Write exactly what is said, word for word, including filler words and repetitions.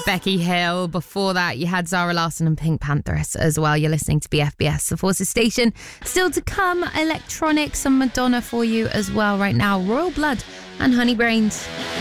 Becky Hill. Before that, you had Zara Larsson and Pink Panthers as well. You're listening to B F B S, the Forces Station. Still to come, electronics and Madonna for you as well right now. Royal Blood and Honey Brains.